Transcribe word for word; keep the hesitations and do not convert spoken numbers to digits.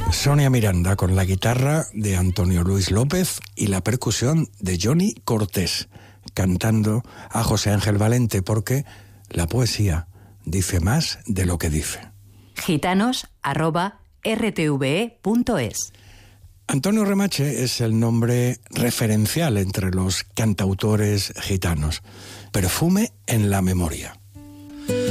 Sonia Miranda con la guitarra de Antonio Luis López y la percusión de Johnny Cortés, cantando a José Ángel Valente, porque la poesía dice más de lo que dice. gitanos arroba r t v e punto es. Antonio Remache es el nombre referencial entre los cantautores gitanos. Perfume en la memoria.